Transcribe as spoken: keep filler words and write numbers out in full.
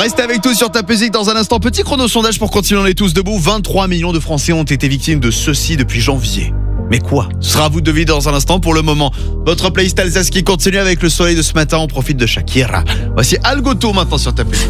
Restez avec nous sur Top Music dans un instant. Petit chrono sondage pour continuer, on est tous debout. vingt-trois millions de Français ont été victimes de ceci depuis janvier. Mais quoi? Ce sera à vous de deviner dans un instant. Pour le moment, votre playlist Alsace qui continue avec le soleil de ce matin. On profite de Shakira. Voici Algoto maintenant sur Top Music.